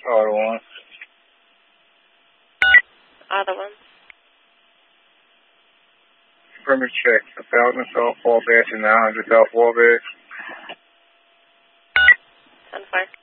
Auto 1. Auto 1. Affirmative check. 1,000 South Fallback and 900 South Fallback. 10-4.